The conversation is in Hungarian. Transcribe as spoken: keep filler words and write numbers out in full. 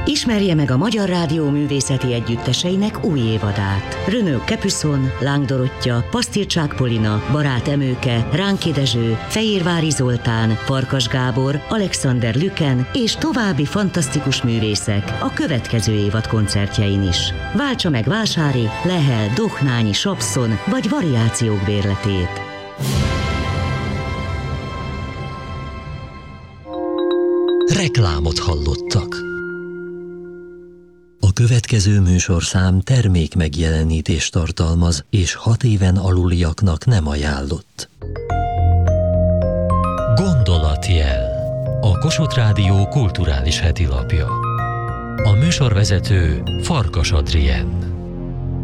Ismerje meg a Magyar Rádió művészeti együtteseinek új évadát. Renaud Capuçon, Láng Dorottya, Pasztircsák Polina, Barát Emőke, Ránki Dezső, Fehérvári Zoltán, Farkas Gábor, Alexander Lüken és további fantasztikus művészek a következő évad koncertjein is. Váltsa meg Vásári, Lehel, Dohnányi, Sapszon vagy variációk bérletét. Reklámot hallottak. A következő műsorszám termék megjelenítést tartalmaz, és hat éven aluliaknak nem ajánlott. Gondolatjel. A Kossuth Rádió kulturális hetilapja. A műsorvezető Farkas Adrien.